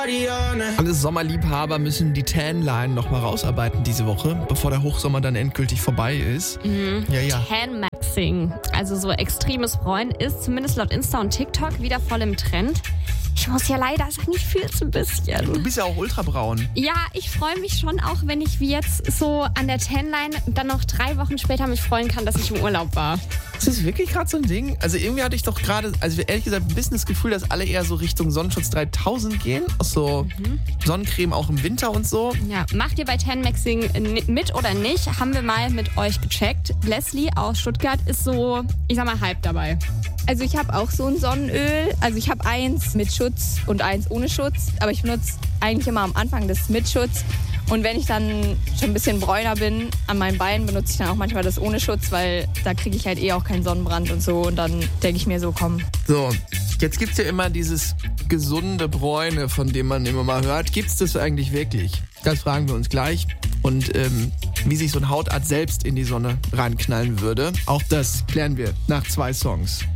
Alle Sommerliebhaber müssen die Tan-Line nochmal rausarbeiten diese Woche, bevor der Hochsommer dann endgültig vorbei ist. Ja. Tan-Maxing, also so extremes Bräunen, ist zumindest laut Insta und TikTok wieder voll im Trend. Ich muss ja leider sagen, ich fühle es ein bisschen. Du bist ja auch ultrabraun. Ja, ich freue mich schon auch, wenn ich wie jetzt so an der Tan-Line dann noch 3 Wochen später mich freuen kann, dass ich im Urlaub war. Ist das wirklich gerade so ein Ding? Also irgendwie hatte ich doch gerade, also ehrlich gesagt, ein bisschen das Gefühl, dass alle eher so Richtung Sonnenschutz 3000 gehen. Auch so Sonnencreme auch im Winter und so. Ja, macht ihr bei Tan-Maxing mit oder nicht? Haben wir mal mit euch gecheckt. Leslie aus Stuttgart ist so, ich sag mal, Hype dabei. Also ich habe auch so ein Sonnenöl. Also ich habe eins mit Schutz und eins ohne Schutz. Aber ich benutze eigentlich immer am Anfang das mit Schutz. Und wenn ich dann schon ein bisschen bräuner bin an meinen Beinen, benutze ich dann auch manchmal das ohne Schutz, weil da kriege ich halt auch keinen Sonnenbrand und so. Und dann denke ich mir so, komm. So, jetzt gibt's ja immer dieses gesunde Bräune, von dem man immer mal hört. Gibt's das eigentlich wirklich? Das fragen wir uns gleich. Und wie sich so ein Hautart selbst in die Sonne reinknallen würde. Auch das klären wir nach 2 Songs.